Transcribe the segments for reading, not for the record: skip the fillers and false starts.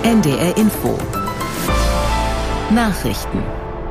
NDR Info. Nachrichten.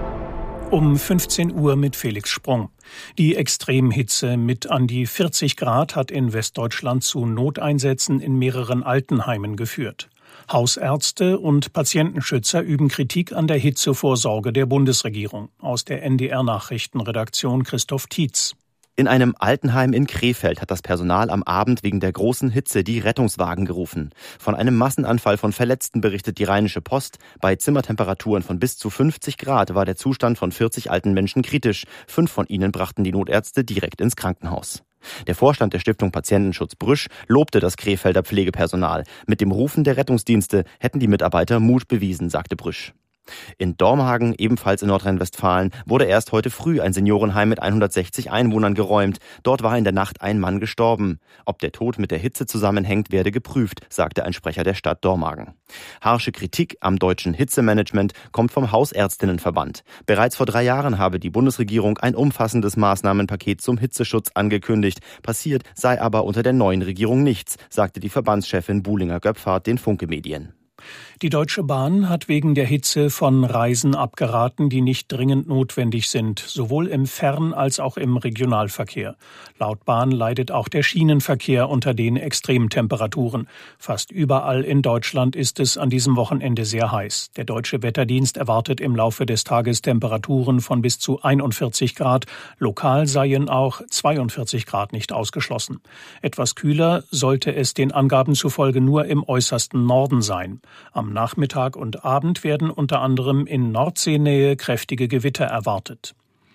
Um 15 Uhr mit Felix Sprung. Die Extremhitze mit an die 40 Grad hat in Westdeutschland zu Noteinsätzen in mehreren Altenheimen geführt. Hausärzte und Patientenschützer üben Kritik an der Hitzevorsorge der Bundesregierung. Aus der NDR-Nachrichtenredaktion Christoph Tietz. In einem Altenheim in Krefeld hat das Personal am Abend wegen der großen Hitze die Rettungswagen gerufen. Von einem Massenanfall von Verletzten berichtet die Rheinische Post. Bei Zimmertemperaturen von bis zu 50 Grad war der Zustand von 40 alten Menschen kritisch. 5 von ihnen brachten die Notärzte direkt ins Krankenhaus. Der Vorstand der Stiftung Patientenschutz Brüsch lobte das Krefelder Pflegepersonal. Mit dem Rufen der Rettungsdienste hätten die Mitarbeiter Mut bewiesen, sagte Brüsch. In Dormagen, ebenfalls in Nordrhein-Westfalen, wurde erst heute früh ein Seniorenheim mit 160 Einwohnern geräumt. Dort war in der Nacht ein Mann gestorben. Ob der Tod mit der Hitze zusammenhängt, werde geprüft, sagte ein Sprecher der Stadt Dormagen. Harsche Kritik am deutschen Hitzemanagement kommt vom Hausärztinnenverband. Bereits vor 3 Jahren habe die Bundesregierung ein umfassendes Maßnahmenpaket zum Hitzeschutz angekündigt. Passiert sei aber unter der neuen Regierung nichts, sagte die Verbandschefin Buhlinger-Göpfert den Funke-Medien. Die Deutsche Bahn hat wegen der Hitze von Reisen abgeraten, die nicht dringend notwendig sind, sowohl im Fern- als auch im Regionalverkehr. Laut Bahn leidet auch der Schienenverkehr unter den Extremtemperaturen. Fast überall in Deutschland ist es an diesem Wochenende sehr heiß. Der Deutsche Wetterdienst erwartet im Laufe des Tages Temperaturen von bis zu 41 Grad. Lokal seien auch 42 Grad nicht ausgeschlossen. Etwas kühler sollte es den Angaben zufolge nur im äußersten Norden sein. Am Nachmittag und Abend werden unter anderem in Nordseenähe kräftige Gewitter erwartet.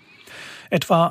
Etwa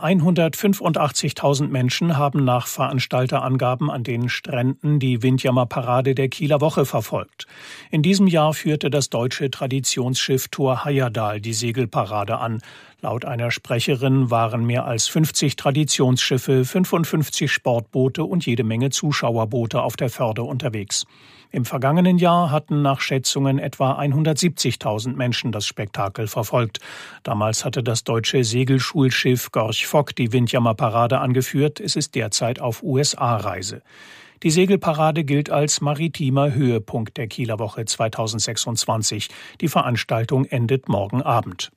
185.000 Menschen haben nach Veranstalterangaben an den Stränden die Windjammerparade der Kieler Woche verfolgt. In diesem Jahr führte das deutsche Traditionsschiff Thor Heyerdahl die Segelparade an. Laut einer Sprecherin waren mehr als 50 Traditionsschiffe, 55 Sportboote und jede Menge Zuschauerboote auf der Förde unterwegs. Im vergangenen Jahr hatten nach Schätzungen etwa 170.000 Menschen das Spektakel verfolgt. Damals hatte das deutsche Segelschulschiff Gorch Fock die Windjammerparade angeführt. Es ist derzeit auf USA-Reise. Die Segelparade gilt als maritimer Höhepunkt der Kieler Woche 2026. Die Veranstaltung endet morgen Abend.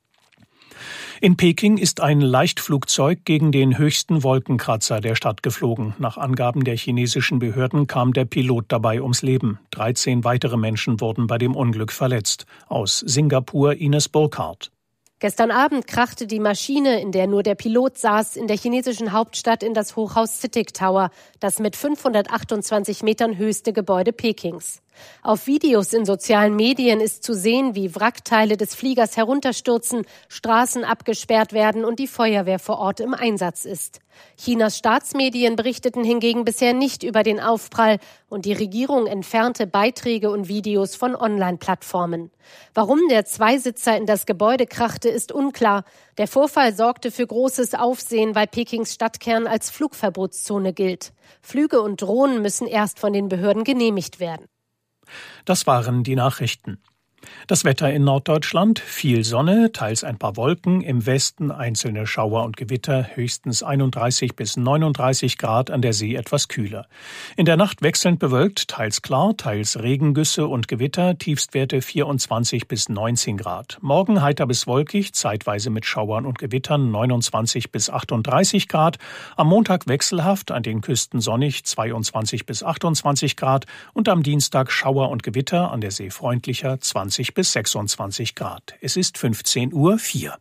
In Peking ist ein Leichtflugzeug gegen den höchsten Wolkenkratzer der Stadt geflogen. Nach Angaben der chinesischen Behörden kam der Pilot dabei ums Leben. 13 weitere Menschen wurden bei dem Unglück verletzt. Aus Singapur Ines Burkhardt. Gestern Abend krachte die Maschine, in der nur der Pilot saß, in der chinesischen Hauptstadt in das Hochhaus CITIC Tower, das mit 528 Metern höchste Gebäude Pekings. Auf Videos in sozialen Medien ist zu sehen, wie Wrackteile des Fliegers herunterstürzen, Straßen abgesperrt werden und die Feuerwehr vor Ort im Einsatz ist. Chinas Staatsmedien berichteten hingegen bisher nicht über den Aufprall und die Regierung entfernte Beiträge und Videos von Online-Plattformen. Warum der Zweisitzer in das Gebäude krachte, ist unklar. Der Vorfall sorgte für großes Aufsehen, weil Pekings Stadtkern als Flugverbotszone gilt. Flüge und Drohnen müssen erst von den Behörden genehmigt werden. Das waren die Nachrichten. Das Wetter in Norddeutschland: viel Sonne, teils ein paar Wolken, im Westen einzelne Schauer und Gewitter, höchstens 31 bis 39 Grad, an der See etwas kühler. In der Nacht wechselnd bewölkt, teils klar, teils Regengüsse und Gewitter, Tiefstwerte 24 bis 19 Grad. Morgen heiter bis wolkig, zeitweise mit Schauern und Gewittern 29 bis 38 Grad. Am Montag wechselhaft, an den Küsten sonnig 22 bis 28 Grad und am Dienstag Schauer und Gewitter, an der See freundlicher 20 bis 26 Grad. Es ist 15:04 Uhr.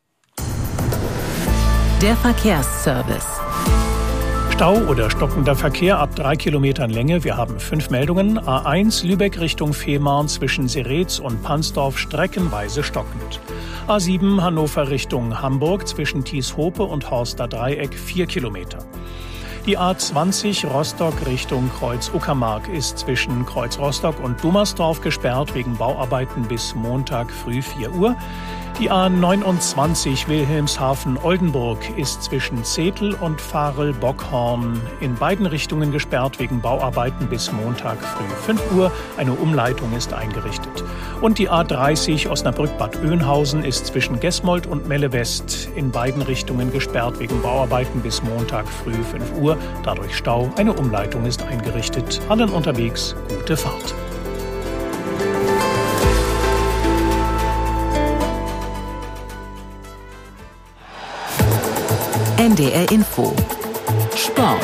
Der Verkehrsservice. Stau oder stockender Verkehr ab 3 Kilometern Länge. Wir haben 5 Meldungen. A1 Lübeck Richtung Fehmarn zwischen Seretz und Pansdorf streckenweise stockend. A7 Hannover Richtung Hamburg zwischen Tieshope und Horster Dreieck 4 Kilometer. Die A20 Rostock Richtung Kreuz-Uckermark ist zwischen Kreuz-Rostock und Dummersdorf gesperrt wegen Bauarbeiten bis Montag früh 4 Uhr. Die A29 Wilhelmshaven-Oldenburg ist zwischen Zetel und Varel-Bockhorn in beiden Richtungen gesperrt wegen Bauarbeiten bis Montag früh 5 Uhr. Eine Umleitung ist eingerichtet. Und die A30 Osnabrück-Bad Oeynhausen ist zwischen Gesmold und Melle West in beiden Richtungen gesperrt wegen Bauarbeiten bis Montag früh 5 Uhr. Dadurch Stau. Eine Umleitung ist eingerichtet. Allen unterwegs gute Fahrt. NDR Info. Sport.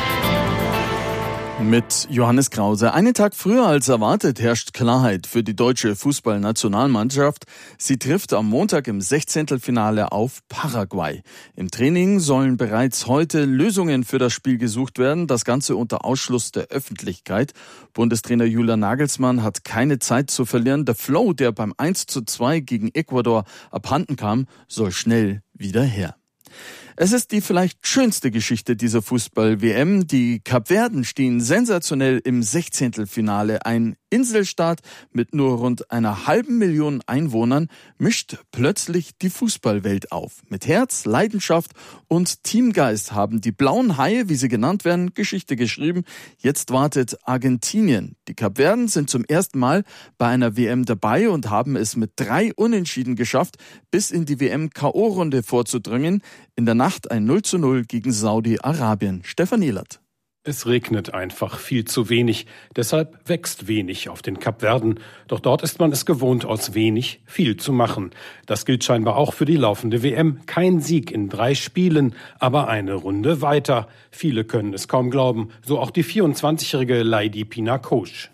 Mit Johannes Krause. Einen Tag früher als erwartet herrscht Klarheit für die deutsche Fußballnationalmannschaft. Sie trifft am Montag im 16. auf Paraguay. Im Training sollen bereits heute Lösungen für das Spiel gesucht werden. Das Ganze unter Ausschluss der Öffentlichkeit. Bundestrainer Julian Nagelsmann hat keine Zeit zu verlieren. Der Flow, der beim 1:2 gegen Ecuador abhanden kam, soll schnell wieder her. Es ist die vielleicht schönste Geschichte dieser Fußball-WM. Die Kapverden stehen sensationell im 16. Ein Inselstaat mit nur rund 500.000 Einwohnern mischt plötzlich die Fußballwelt auf. Mit Herz, Leidenschaft und Teamgeist haben die blauen Haie, wie sie genannt werden, Geschichte geschrieben. Jetzt wartet Argentinien. Die Kapverden sind zum ersten Mal bei einer WM dabei und haben es mit 3 Unentschieden geschafft, bis in die WM-K.O.-Runde vorzudringen. In der Nacht ein 0:0 gegen Saudi-Arabien. Stefan Ehlert. Es regnet einfach viel zu wenig, deshalb wächst wenig auf den Kapverden. Doch dort ist man es gewohnt, aus wenig viel zu machen. Das gilt scheinbar auch für die laufende WM. Kein Sieg in 3 Spielen, aber eine Runde weiter. Viele können es kaum glauben, so auch die 24-jährige Leydi Pina-Koch.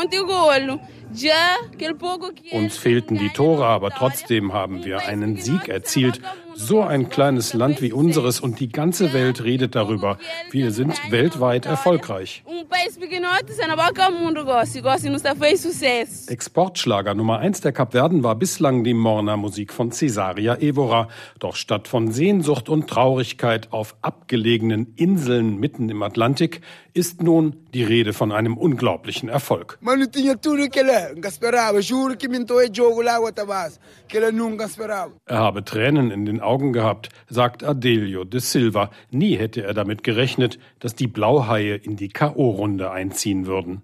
Uns fehlten die Tore, aber trotzdem haben wir einen Sieg erzielt. So ein kleines Land wie unseres und die ganze Welt redet darüber. Wir sind weltweit erfolgreich. Exportschlager Nummer 1 der Kapverden war bislang die Morna-Musik von Cesaria Evora. Doch statt von Sehnsucht und Traurigkeit auf abgelegenen Inseln mitten im Atlantik ist nun die Rede von einem unglaublichen Erfolg. Er habe Tränen in den Augen gehabt, sagt Adelio de Silva. Nie hätte er damit gerechnet, dass die Blauhaie in die K.O.-Runde einziehen würden.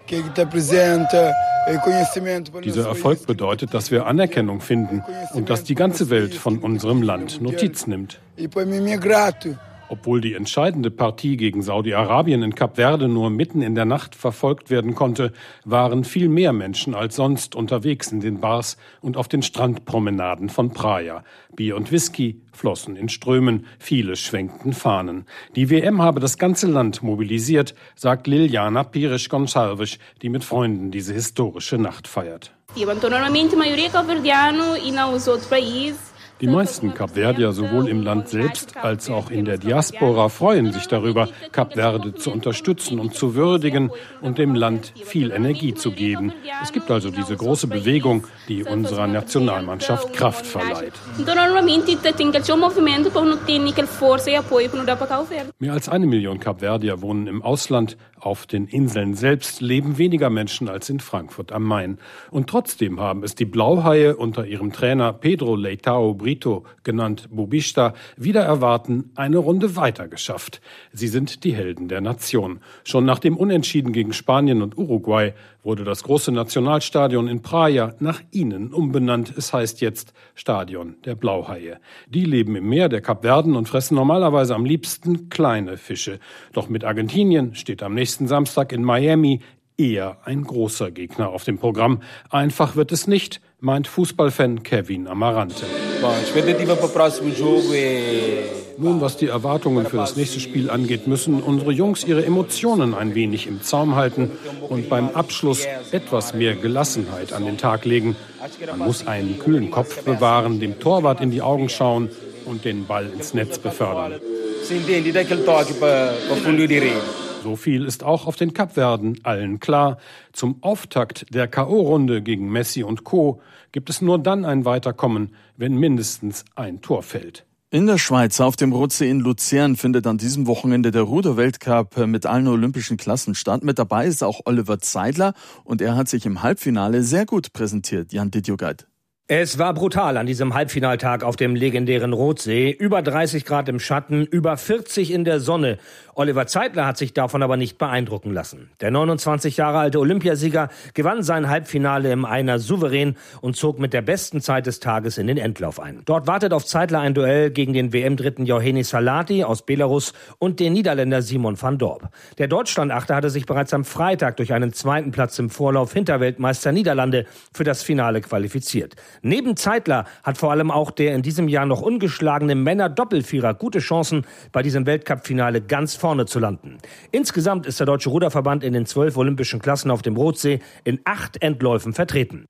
Dieser Erfolg bedeutet, dass wir Anerkennung finden und dass die ganze Welt von unserem Land Notiz nimmt. Obwohl die entscheidende Partie gegen Saudi-Arabien in Kap Verde nur mitten in der Nacht verfolgt werden konnte, waren viel mehr Menschen als sonst unterwegs in den Bars und auf den Strandpromenaden von Praia. Bier und Whisky flossen in Strömen, viele schwenkten Fahnen. Die WM habe das ganze Land mobilisiert, sagt Liliana Pires-Gonçalves, die mit Freunden diese historische Nacht feiert. Die meisten Kapverdier sowohl im Land selbst als auch in der Diaspora freuen sich darüber, Kap Verde zu unterstützen und zu würdigen und dem Land viel Energie zu geben. Es gibt also diese große Bewegung, die unserer Nationalmannschaft Kraft verleiht. Mehr als 1 Million Kapverdier wohnen im Ausland. Auf den Inseln selbst leben weniger Menschen als in Frankfurt am Main. Und trotzdem haben es die Blauhaie unter ihrem Trainer Pedro Leitão Brito, genannt Bubista, wider Erwarten eine Runde weiter geschafft. Sie sind die Helden der Nation. Schon nach dem Unentschieden gegen Spanien und Uruguay wurde das große Nationalstadion in Praia nach ihnen umbenannt. Es heißt jetzt Stadion der Blauhaie. Die leben im Meer der Kapverden und fressen normalerweise am liebsten kleine Fische. Doch mit Argentinien steht am nächsten Samstag in Miami eher ein großer Gegner auf dem Programm. Einfach wird es nicht, meint Fußballfan Kevin Amarante. Nun, was die Erwartungen für das nächste Spiel angeht, müssen unsere Jungs ihre Emotionen ein wenig im Zaum halten und beim Abschluss etwas mehr Gelassenheit an den Tag legen. Man muss einen kühlen Kopf bewahren, dem Torwart in die Augen schauen und den Ball ins Netz befördern. So viel ist auch auf den Kapverden allen klar. Zum Auftakt der K.O.-Runde gegen Messi und Co. gibt es nur dann ein Weiterkommen, wenn mindestens ein Tor fällt. In der Schweiz, auf dem Rotsee in Luzern, findet an diesem Wochenende der Ruder-Weltcup mit allen olympischen Klassen statt. Mit dabei ist auch Oliver Zeidler und er hat sich im Halbfinale sehr gut präsentiert. Jan Didiogait. Es war brutal an diesem Halbfinaltag auf dem legendären Rotsee. Über 30 Grad im Schatten, über 40 in der Sonne. Oliver Zeitler hat sich davon aber nicht beeindrucken lassen. Der 29 Jahre alte Olympiasieger gewann sein Halbfinale im Einer souverän und zog mit der besten Zeit des Tages in den Endlauf ein. Dort wartet auf Zeitler ein Duell gegen den WM-Dritten Johannes Salati aus Belarus und den Niederländer Simon van Dorp. Der Deutschland-Achter hatte sich bereits am Freitag durch einen zweiten Platz im Vorlauf hinter Weltmeister Niederlande für das Finale qualifiziert. Neben Zeitler hat vor allem auch der in diesem Jahr noch ungeschlagene Männer-Doppelvierer gute Chancen, bei diesem Weltcup-Finale ganz vorne zu landen. Insgesamt ist der Deutsche Ruderverband in den 12 olympischen Klassen auf dem Rotsee in 8 Endläufen vertreten.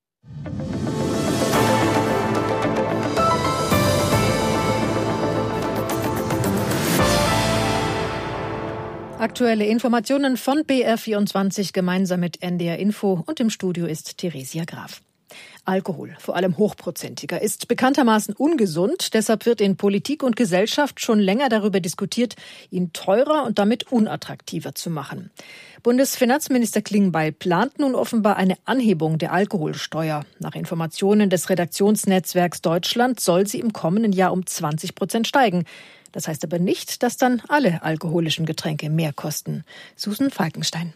Aktuelle Informationen von BR24 gemeinsam mit NDR Info und im Studio ist Theresia Graf. Alkohol, vor allem hochprozentiger, ist bekanntermaßen ungesund. Deshalb wird in Politik und Gesellschaft schon länger darüber diskutiert, ihn teurer und damit unattraktiver zu machen. Bundesfinanzminister Klingbeil plant nun offenbar eine Anhebung der Alkoholsteuer. Nach Informationen des Redaktionsnetzwerks Deutschland soll sie im kommenden Jahr um 20% steigen. Das heißt aber nicht, dass dann alle alkoholischen Getränke mehr kosten. Susan Falkenstein.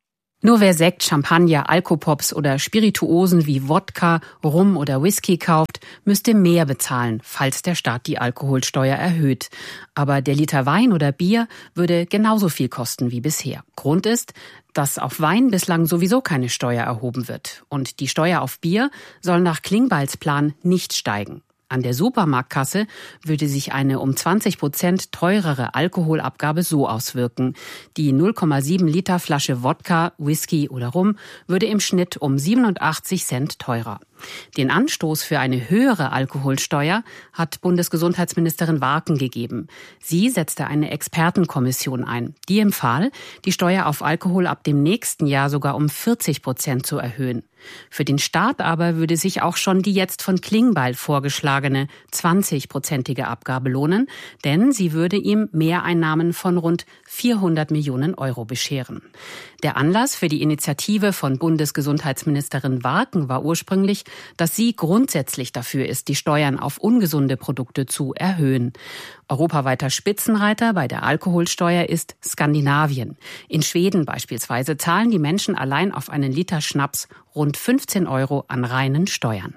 Nur wer Sekt, Champagner, Alkopops oder Spirituosen wie Wodka, Rum oder Whisky kauft, müsste mehr bezahlen, falls der Staat die Alkoholsteuer erhöht. Aber der Liter Wein oder Bier würde genauso viel kosten wie bisher. Grund ist, dass auf Wein bislang sowieso keine Steuer erhoben wird. Und die Steuer auf Bier soll nach Klingbeils Plan nicht steigen. An der Supermarktkasse würde sich eine um 20% teurere Alkoholabgabe so auswirken. Die 0,7 Liter Flasche Wodka, Whisky oder Rum würde im Schnitt um 87 Cent teurer. Den Anstoß für eine höhere Alkoholsteuer hat Bundesgesundheitsministerin Warken gegeben. Sie setzte eine Expertenkommission ein. Die empfahl, die Steuer auf Alkohol ab dem nächsten Jahr sogar um 40% zu erhöhen. Für den Staat aber würde sich auch schon die jetzt von Klingbeil vorgeschlagene 20-prozentige Abgabe lohnen, denn sie würde ihm Mehreinnahmen von rund 400 Millionen Euro bescheren. Der Anlass für die Initiative von Bundesgesundheitsministerin Warken war ursprünglich, dass sie grundsätzlich dafür ist, die Steuern auf ungesunde Produkte zu erhöhen. Europaweiter Spitzenreiter bei der Alkoholsteuer ist Skandinavien. In Schweden beispielsweise zahlen die Menschen allein auf einen Liter Schnaps rund 15 Euro an reinen Steuern.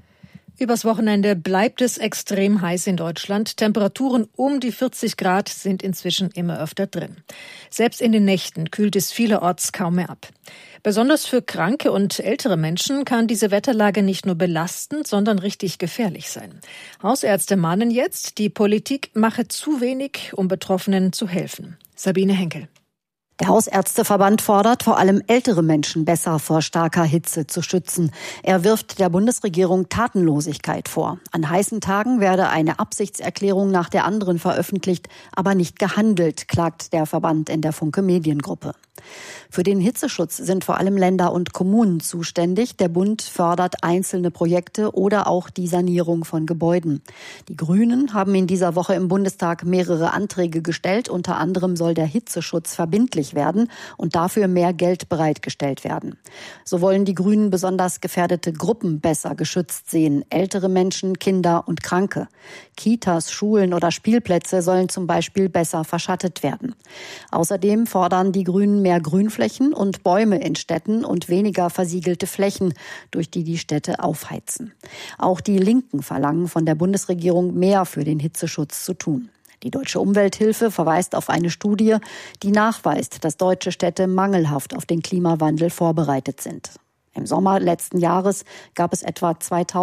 Übers Wochenende bleibt es extrem heiß in Deutschland. Temperaturen um die 40 Grad sind inzwischen immer öfter drin. Selbst in den Nächten kühlt es vielerorts kaum mehr ab. Besonders für kranke und ältere Menschen kann diese Wetterlage nicht nur belastend, sondern richtig gefährlich sein. Hausärzte mahnen jetzt, die Politik mache zu wenig, um Betroffenen zu helfen. Sabine Henkel. Der Hausärzteverband fordert, vor allem ältere Menschen besser vor starker Hitze zu schützen. Er wirft der Bundesregierung Tatenlosigkeit vor. An heißen Tagen werde eine Absichtserklärung nach der anderen veröffentlicht, aber nicht gehandelt, klagt der Verband in der Funke Mediengruppe. Für den Hitzeschutz sind vor allem Länder und Kommunen zuständig. Der Bund fördert einzelne Projekte oder auch die Sanierung von Gebäuden. Die Grünen haben in dieser Woche im Bundestag mehrere Anträge gestellt. Unter anderem soll der Hitzeschutz verbindlich werden und dafür mehr Geld bereitgestellt werden. So wollen die Grünen besonders gefährdete Gruppen besser geschützt sehen. Ältere Menschen, Kinder und Kranke. Kitas, Schulen oder Spielplätze sollen zum Beispiel besser verschattet werden. Außerdem fordern die Grünen mehr Grünflächen und Bäume in Städten und weniger versiegelte Flächen, durch die die Städte aufheizen. Auch die Linken verlangen von der Bundesregierung, mehr für den Hitzeschutz zu tun. Die Deutsche Umwelthilfe verweist auf eine Studie, die nachweist, dass deutsche Städte mangelhaft auf den Klimawandel vorbereitet sind. Im Sommer letzten Jahres gab es etwa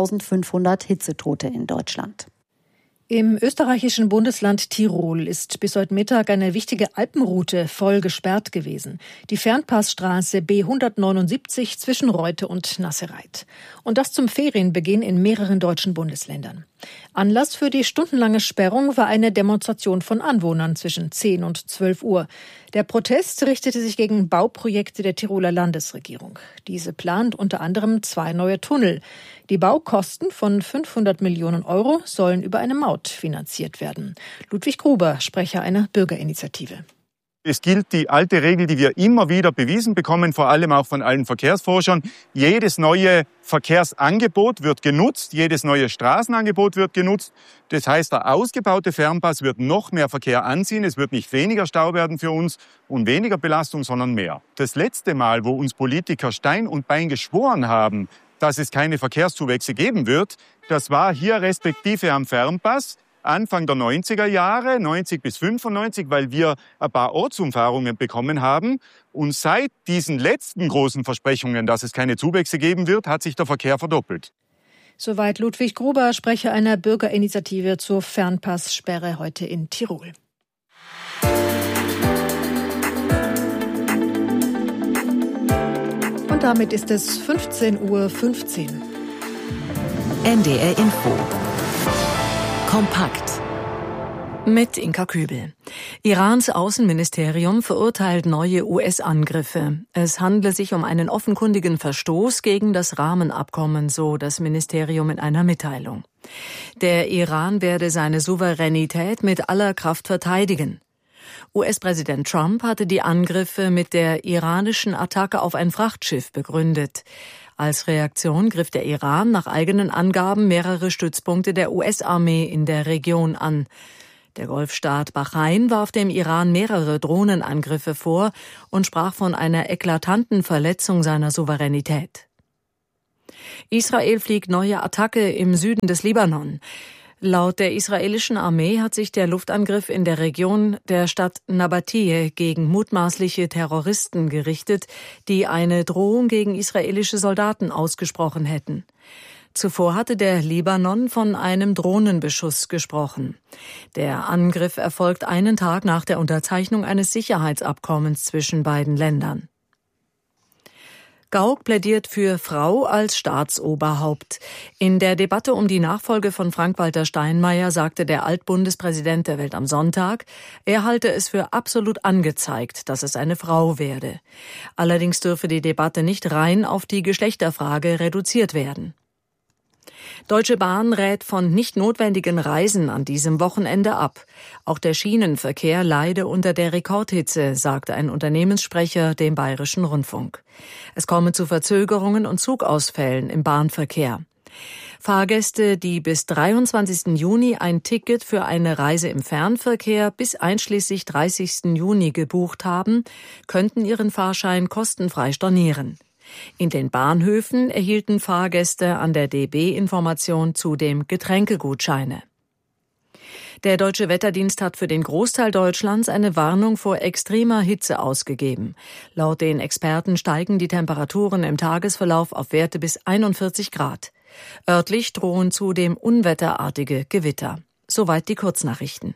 2500 Hitzetote in Deutschland. Im österreichischen Bundesland Tirol ist bis heute Mittag eine wichtige Alpenroute voll gesperrt gewesen. Die Fernpassstraße B179 zwischen Reute und Nassereit. Und das zum Ferienbeginn in mehreren deutschen Bundesländern. Anlass für die stundenlange Sperrung war eine Demonstration von Anwohnern zwischen 10 und 12 Uhr. Der Protest richtete sich gegen Bauprojekte der Tiroler Landesregierung. Diese plant unter anderem 2 neue Tunnel. Die Baukosten von 500 Millionen Euro sollen über eine Maut finanziert werden. Ludwig Gruber, Sprecher einer Bürgerinitiative. Es gilt die alte Regel, die wir immer wieder bewiesen bekommen, vor allem auch von allen Verkehrsforschern. Jedes neue Verkehrsangebot wird genutzt, jedes neue Straßenangebot wird genutzt. Das heißt, der ausgebaute Fernpass wird noch mehr Verkehr anziehen. Es wird nicht weniger Stau werden für uns und weniger Belastung, sondern mehr. Das letzte Mal, wo uns Politiker Stein und Bein geschworen haben, dass es keine Verkehrszuwächse geben wird, das war hier respektive am Fernpass. Anfang der 90er Jahre, 90 bis 95, weil wir ein paar Ortsumfahrungen bekommen haben. Und seit diesen letzten großen Versprechungen, dass es keine Zuwächse geben wird, hat sich der Verkehr verdoppelt. Soweit Ludwig Gruber, Sprecher einer Bürgerinitiative zur Fernpasssperre heute in Tirol. Und damit ist es 15:15 Uhr. NDR Info. Kompakt. Mit Inka Kübel. Irans Außenministerium verurteilt neue US-Angriffe. Es handle sich um einen offenkundigen Verstoß gegen das Rahmenabkommen, so das Ministerium in einer Mitteilung. Der Iran werde seine Souveränität mit aller Kraft verteidigen. US-Präsident Trump hatte die Angriffe mit der iranischen Attacke auf ein Frachtschiff begründet. Als Reaktion griff der Iran nach eigenen Angaben mehrere Stützpunkte der US-Armee in der Region an. Der Golfstaat Bahrain warf dem Iran mehrere Drohnenangriffe vor und sprach von einer eklatanten Verletzung seiner Souveränität. Israel fliegt neue Attacke im Süden des Libanon. Laut der israelischen Armee hat sich der Luftangriff in der Region der Stadt Nabateh gegen mutmaßliche Terroristen gerichtet, die eine Drohung gegen israelische Soldaten ausgesprochen hätten. Zuvor hatte der Libanon von einem Drohnenbeschuss gesprochen. Der Angriff erfolgt einen Tag nach der Unterzeichnung eines Sicherheitsabkommens zwischen beiden Ländern. Gauck plädiert für Frau als Staatsoberhaupt. In der Debatte um die Nachfolge von Frank-Walter Steinmeier sagte der Altbundespräsident der Welt am Sonntag, er halte es für absolut angezeigt, dass es eine Frau werde. Allerdings dürfe die Debatte nicht rein auf die Geschlechterfrage reduziert werden. Deutsche Bahn rät von nicht notwendigen Reisen an diesem Wochenende ab. Auch der Schienenverkehr leide unter der Rekordhitze, sagte ein Unternehmenssprecher dem Bayerischen Rundfunk. Es komme zu Verzögerungen und Zugausfällen im Bahnverkehr. Fahrgäste, die bis 23. Juni ein Ticket für eine Reise im Fernverkehr bis einschließlich 30. Juni gebucht haben, könnten ihren Fahrschein kostenfrei stornieren. In den Bahnhöfen erhielten Fahrgäste an der DB-Information zudem Getränkegutscheine. Der Deutsche Wetterdienst hat für den Großteil Deutschlands eine Warnung vor extremer Hitze ausgegeben. Laut den Experten steigen die Temperaturen im Tagesverlauf auf Werte bis 41 Grad. Örtlich drohen zudem unwetterartige Gewitter. Soweit die Kurznachrichten.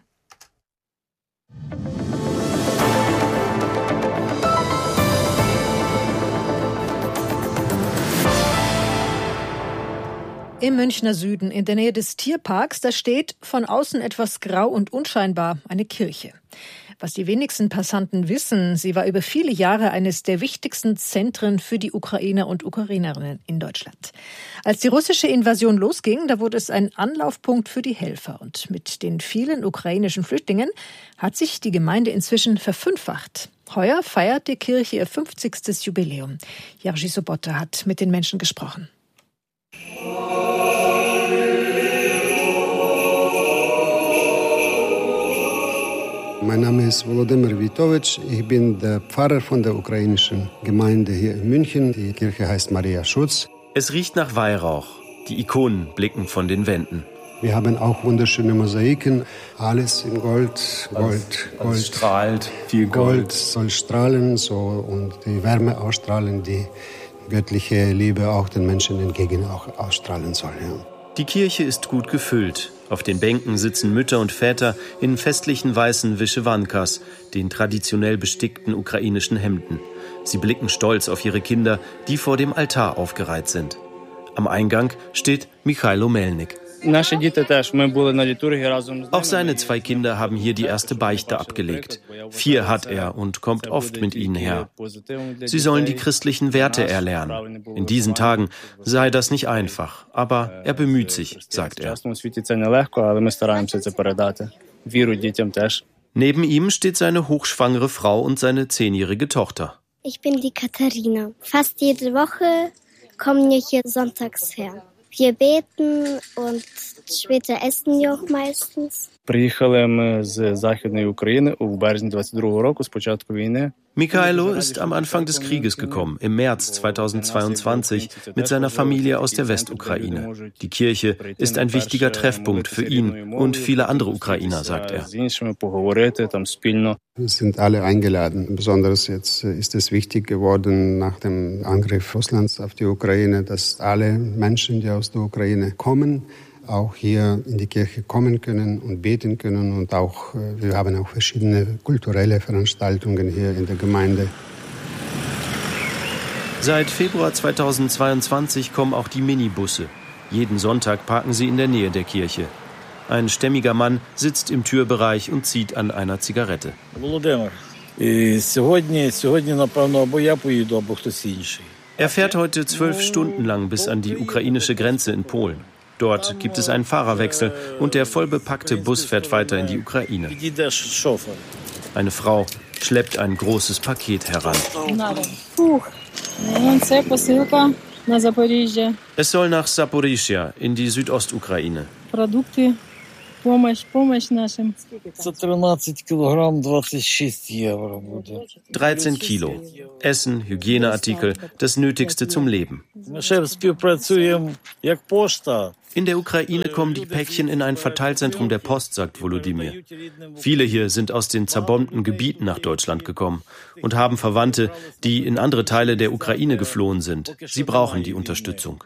Im Münchner Süden, in der Nähe des Tierparks, da steht von außen etwas grau und unscheinbar eine Kirche. Was die wenigsten Passanten wissen, sie war über viele Jahre eines der wichtigsten Zentren für die Ukrainer und Ukrainerinnen in Deutschland. Als die russische Invasion losging, da wurde es ein Anlaufpunkt für die Helfer. Und mit den vielen ukrainischen Flüchtlingen hat sich die Gemeinde inzwischen verfünffacht. Heuer feiert die Kirche ihr 50. Jubiläum. Jerzy Sobotta hat mit den Menschen gesprochen. Mein Name ist Volodymyr Witowitsch. Ich bin der Pfarrer von der ukrainischen Gemeinde hier in München. Die Kirche heißt Maria Schutz. Es riecht nach Weihrauch. Die Ikonen blicken von den Wänden. Wir haben auch wunderschöne Mosaiken. Alles in Gold, Gold, Gold. Es strahlt viel Gold. Soll strahlen so und die Wärme ausstrahlen, die göttliche Liebe auch den Menschen entgegen auch ausstrahlen soll. Ja. Die Kirche ist gut gefüllt. Auf den Bänken sitzen Mütter und Väter in festlichen weißen Wyschewankas, den traditionell bestickten ukrainischen Hemden. Sie blicken stolz auf ihre Kinder, die vor dem Altar aufgereiht sind. Am Eingang steht Michailo Melnik. Auch seine 2 Kinder haben hier die erste Beichte abgelegt. 4 hat er und kommt oft mit ihnen her. Sie sollen die christlichen Werte erlernen. In diesen Tagen sei das nicht einfach, aber er bemüht sich, sagt er. Neben ihm steht seine hochschwangere Frau und seine 10-jährige Tochter. Ich bin die Katharina. Fast jede Woche kommen wir hier sonntags her. Wir beten und später essen wir auch meistens. Mikhailo ist am Anfang des Krieges gekommen, im März 2022, mit seiner Familie aus der Westukraine. Die Kirche ist ein wichtiger Treffpunkt für ihn und viele andere Ukrainer, sagt er. Wir sind alle eingeladen. Besonders jetzt ist es wichtig geworden nach dem Angriff Russlands auf die Ukraine, dass alle Menschen, die aus der Ukraine kommen, auch hier in die Kirche kommen können und beten können. Und auch wir haben auch verschiedene kulturelle Veranstaltungen hier in der Gemeinde. Seit Februar 2022 kommen auch die Minibusse. Jeden Sonntag parken sie in der Nähe der Kirche. Ein stämmiger Mann sitzt im Türbereich und zieht an einer Zigarette. Er fährt heute 12 Stunden lang bis an die ukrainische Grenze in Polen. Dort gibt es einen Fahrerwechsel und der vollbepackte Bus fährt weiter in die Ukraine. Eine Frau schleppt ein großes Paket heran. Es soll nach Saporischschja in die Südostukraine. 13 Kilo. Essen, Hygieneartikel, das Nötigste zum Leben. In der Ukraine kommen die Päckchen in ein Verteilzentrum der Post, sagt Volodymyr. Viele hier sind aus den zerbombten Gebieten nach Deutschland gekommen und haben Verwandte, die in andere Teile der Ukraine geflohen sind. Sie brauchen die Unterstützung.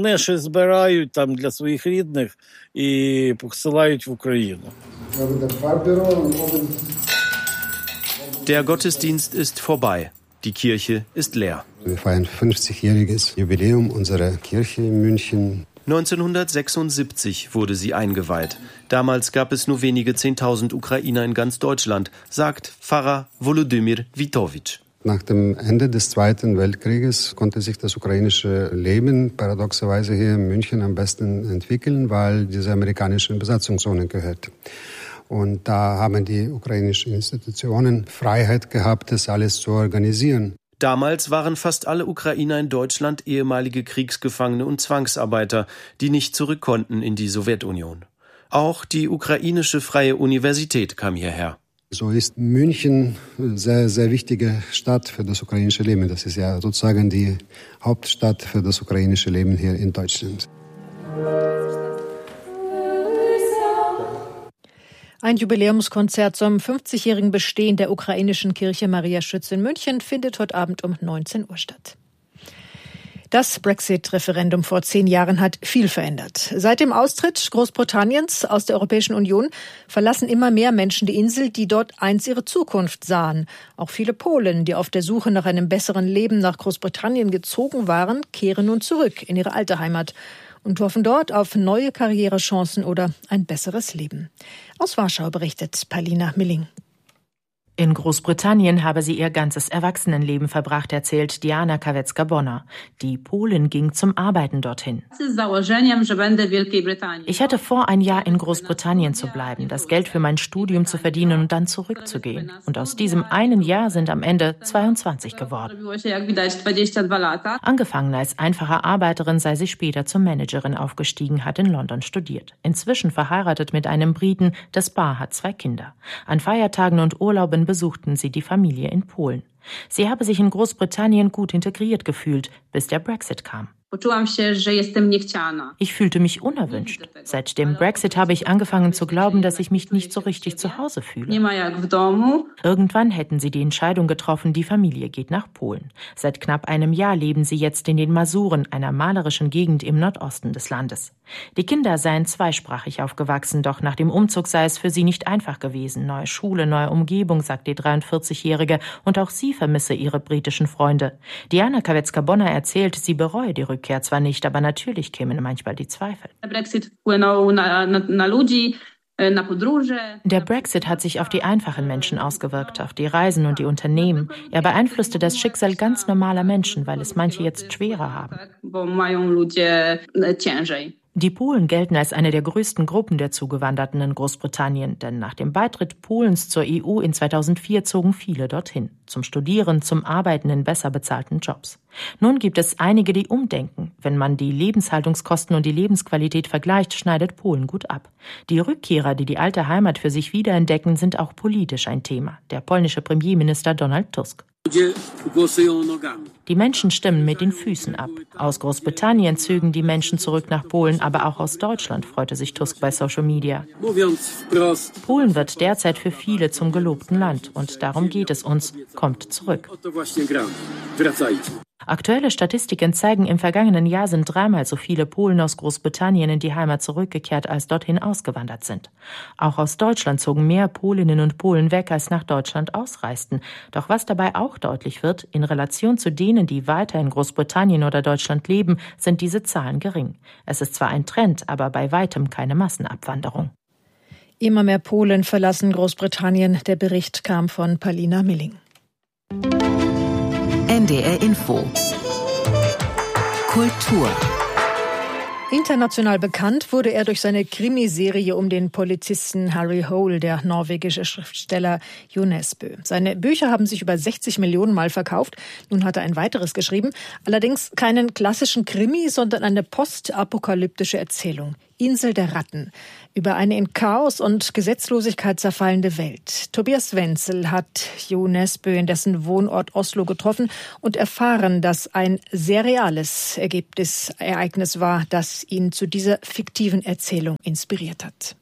Der Gottesdienst ist vorbei. Die Kirche ist leer. Wir feiern 50-jähriges Jubiläum unserer Kirche in München. 1976 wurde sie eingeweiht. Damals gab es nur wenige 10.000 Ukrainer in ganz Deutschland, sagt Pfarrer Volodymyr Witowicz. Nach dem Ende des Zweiten Weltkrieges konnte sich das ukrainische Leben paradoxerweise hier in München am besten entwickeln, weil diese amerikanische Besatzungszone gehört. Und da haben die ukrainischen Institutionen Freiheit gehabt, das alles zu organisieren. Damals waren fast alle Ukrainer in Deutschland ehemalige Kriegsgefangene und Zwangsarbeiter, die nicht zurück konnten in die Sowjetunion. Auch die ukrainische Freie Universität kam hierher. So ist München eine sehr, sehr wichtige Stadt für das ukrainische Leben. Das ist ja sozusagen die Hauptstadt für das ukrainische Leben hier in Deutschland. Ein Jubiläumskonzert zum 50-jährigen Bestehen der ukrainischen Kirche Maria Schütz in München findet heute Abend um 19 Uhr statt. Das Brexit-Referendum vor 10 Jahren hat viel verändert. Seit dem Austritt Großbritanniens aus der Europäischen Union verlassen immer mehr Menschen die Insel, die dort einst ihre Zukunft sahen. Auch viele Polen, die auf der Suche nach einem besseren Leben nach Großbritannien gezogen waren, kehren nun zurück in ihre alte Heimat und hoffen dort auf neue Karrierechancen oder ein besseres Leben. Aus Warschau berichtet Paulina Milling. In Großbritannien habe sie ihr ganzes Erwachsenenleben verbracht, erzählt Diana Kawecka-Bonner. Die Polin ging zum Arbeiten dorthin. Ich hatte vor, ein Jahr in Großbritannien zu bleiben, das Geld für mein Studium zu verdienen und dann zurückzugehen. Und aus diesem einen Jahr sind am Ende 22 geworden. Angefangen als einfache Arbeiterin sei sie später zur Managerin aufgestiegen, hat in London studiert. Inzwischen verheiratet mit einem Briten, das Paar hat 2 Kinder. An Feiertagen und Urlauben besuchten sie die Familie in Polen. Sie habe sich in Großbritannien gut integriert gefühlt, bis der Brexit kam. Ich fühlte mich unerwünscht. Seit dem Brexit habe ich angefangen zu glauben, dass ich mich nicht so richtig zu Hause fühle. Irgendwann hätten sie die Entscheidung getroffen, die Familie geht nach Polen. Seit knapp einem Jahr leben sie jetzt in den Masuren, einer malerischen Gegend im Nordosten des Landes. Die Kinder seien zweisprachig aufgewachsen, doch nach dem Umzug sei es für sie nicht einfach gewesen. Neue Schule, neue Umgebung, sagt die 43-Jährige, und auch sie vermisse ihre britischen Freunde. Diana Kawecka-Bonner erzählt, sie bereue die Rückkehr zwar nicht, aber natürlich kämen manchmal die Zweifel. Der Brexit hat sich auf die einfachen Menschen ausgewirkt, auf die Reisen und die Unternehmen. Er beeinflusste das Schicksal ganz normaler Menschen, weil es manche jetzt schwerer haben. Die Polen gelten als eine der größten Gruppen der Zugewanderten in Großbritannien, denn nach dem Beitritt Polens zur EU in 2004 zogen viele dorthin. Zum Studieren, zum Arbeiten in besser bezahlten Jobs. Nun gibt es einige, die umdenken. Wenn man die Lebenshaltungskosten und die Lebensqualität vergleicht, schneidet Polen gut ab. Die Rückkehrer, die die alte Heimat für sich wiederentdecken, sind auch politisch ein Thema. Der polnische Premierminister Donald Tusk. Die Menschen stimmen mit den Füßen ab. Aus Großbritannien zögen die Menschen zurück nach Polen, aber auch aus Deutschland, freute sich Tusk bei Social Media. Polen wird derzeit für viele zum gelobten Land und darum geht es uns. Kommt zurück. Aktuelle Statistiken zeigen, im vergangenen Jahr sind 3-mal so viele Polen aus Großbritannien in die Heimat zurückgekehrt, als dorthin ausgewandert sind. Auch aus Deutschland zogen mehr Polinnen und Polen weg, als nach Deutschland ausreisten. Doch was dabei auch deutlich wird, in Relation zu denen, die weiter in Großbritannien oder Deutschland leben, sind diese Zahlen gering. Es ist zwar ein Trend, aber bei weitem keine Massenabwanderung. Immer mehr Polen verlassen Großbritannien. Der Bericht kam von Palina Milling. NDR Info. Kultur. International bekannt wurde er durch seine Krimiserie um den Polizisten Harry Hole, der norwegische Schriftsteller Jo Nesbø. Seine Bücher haben sich über 60 Millionen Mal verkauft. Nun hat er ein weiteres geschrieben. Allerdings keinen klassischen Krimi, sondern eine postapokalyptische Erzählung. Insel der Ratten. Über eine in Chaos und Gesetzlosigkeit zerfallende Welt. Tobias Wenzel hat Jo Nesbø in dessen Wohnort Oslo getroffen und erfahren, dass ein sehr reales Ereignis war, das ihn zu dieser fiktiven Erzählung inspiriert hat.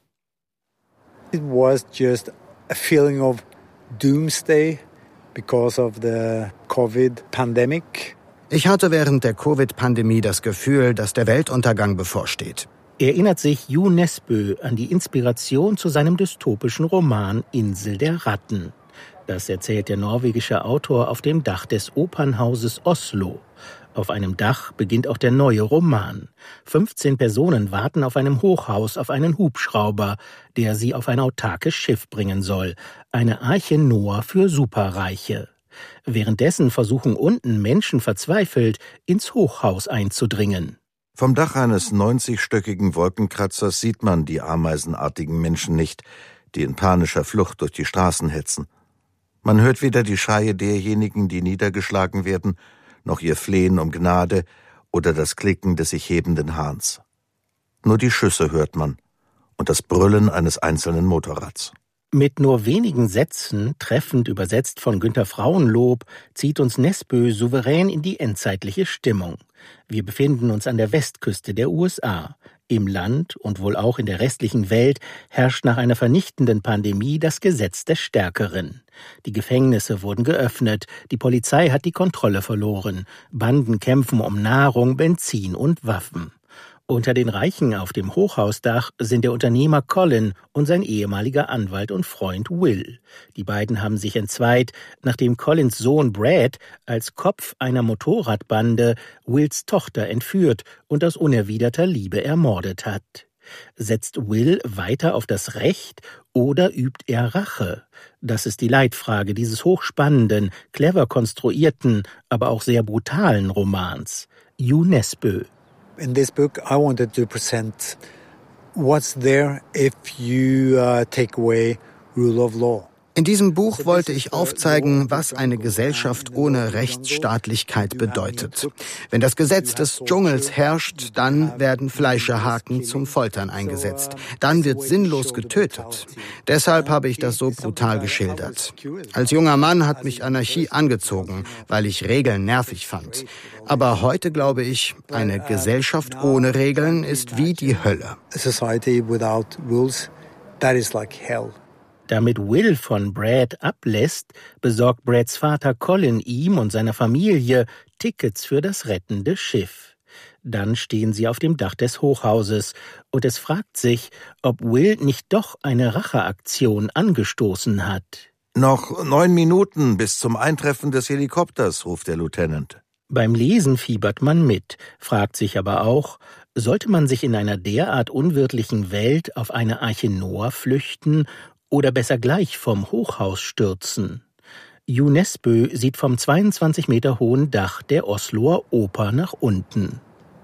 It was just a feeling of doomsday because of the COVID pandemic. Ich hatte während der Covid-Pandemie das Gefühl, dass der Weltuntergang bevorsteht. Erinnert sich Jo Nesbø an die Inspiration zu seinem dystopischen Roman Insel der Ratten. Das erzählt der norwegische Autor auf dem Dach des Opernhauses Oslo. Auf einem Dach beginnt auch der neue Roman. 15 Personen warten auf einem Hochhaus auf einen Hubschrauber, der sie auf ein autarkes Schiff bringen soll. Eine Arche Noah für Superreiche. Währenddessen versuchen unten Menschen verzweifelt, ins Hochhaus einzudringen. Vom Dach eines 90-stöckigen Wolkenkratzers sieht man die ameisenartigen Menschen nicht, die in panischer Flucht durch die Straßen hetzen. Man hört weder die Schreie derjenigen, die niedergeschlagen werden, noch ihr Flehen um Gnade oder das Klicken des sich hebenden Hahns. Nur die Schüsse hört man und das Brüllen eines einzelnen Motorrads. Mit nur wenigen Sätzen, treffend übersetzt von Günter Frauenlob, zieht uns Nesbø souverän in die endzeitliche Stimmung. Wir befinden uns an der Westküste der USA. Im Land und wohl auch in der restlichen Welt herrscht nach einer vernichtenden Pandemie das Gesetz des Stärkeren. Die Gefängnisse wurden geöffnet, die Polizei hat die Kontrolle verloren, Banden kämpfen um Nahrung, Benzin und Waffen. Unter den Reichen auf dem Hochhausdach sind der Unternehmer Colin und sein ehemaliger Anwalt und Freund Will. Die beiden haben sich entzweit, nachdem Collins Sohn Brad als Kopf einer Motorradbande Wills Tochter entführt und aus unerwiderter Liebe ermordet hat. Setzt Will weiter auf das Recht oder übt er Rache? Das ist die Leitfrage dieses hochspannenden, clever konstruierten, aber auch sehr brutalen Romans. Jo Nesbø. In this book, I wanted to present what's there if you take away rule of law. In diesem Buch wollte ich aufzeigen, was eine Gesellschaft ohne Rechtsstaatlichkeit bedeutet. Wenn das Gesetz des Dschungels herrscht, dann werden Fleischerhaken zum Foltern eingesetzt. Dann wird sinnlos getötet. Deshalb habe ich das so brutal geschildert. Als junger Mann hat mich Anarchie angezogen, weil ich Regeln nervig fand. Aber heute glaube ich, eine Gesellschaft ohne Regeln ist wie die Hölle. A society without rules, that is like hell. Damit Will von Brad ablässt, besorgt Brads Vater Colin ihm und seiner Familie Tickets für das rettende Schiff. Dann stehen sie auf dem Dach des Hochhauses und es fragt sich, ob Will nicht doch eine Racheaktion angestoßen hat. Noch 9 Minuten bis zum Eintreffen des Helikopters, ruft der Lieutenant. Beim Lesen fiebert man mit, fragt sich aber auch, sollte man sich in einer derart unwirtlichen Welt auf eine Arche Noah flüchten oder besser gleich vom Hochhaus stürzen? Jo Nesbø sieht vom 22 Meter hohen Dach der Osloer Oper nach unten.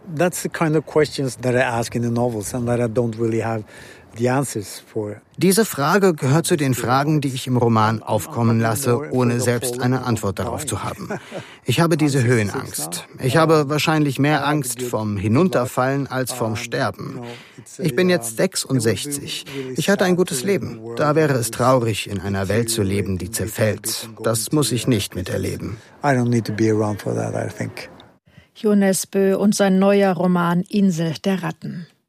That's the kind of questions that I ask in the novels and that I don't really have the answers for. Diese Frage gehört zu den Fragen, die ich im Roman aufkommen lasse, ohne selbst eine Antwort darauf zu haben. Ich habe diese Höhenangst. Ich habe wahrscheinlich mehr Angst vom Hinunterfallen als vom Sterben. Ich bin jetzt 66. Ich hatte ein gutes Leben. Da wäre es traurig, in einer Welt zu leben, die zerfällt. Das muss ich nicht miterleben. I don't need to be around for that, I think. Jo Nesbø und sein neuer Roman Insel der Ratten.